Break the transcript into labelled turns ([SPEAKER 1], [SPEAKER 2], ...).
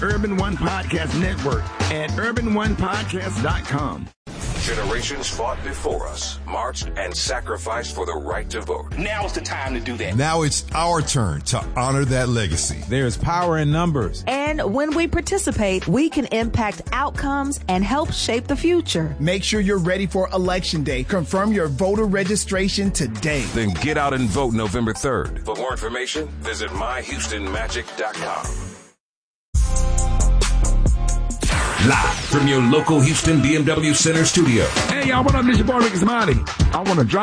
[SPEAKER 1] Urban One Podcast Network at urbanonepodcast.com.
[SPEAKER 2] Generations fought before us, marched and sacrificed for the right to vote.
[SPEAKER 3] Now's the time to do that.
[SPEAKER 4] Now it's our turn to honor that legacy.
[SPEAKER 5] There's power in numbers.
[SPEAKER 6] And when we participate, we can impact outcomes and help shape the future.
[SPEAKER 7] Make sure you're ready for Election Day. Confirm your voter registration today.
[SPEAKER 2] Then get out and vote November 3rd. For more information, visit myhoustonmagic.com. Live from your local Houston BMW Center studio.
[SPEAKER 1] Hey, y'all, what up? This your boy, Ricky Smiley. I want to drop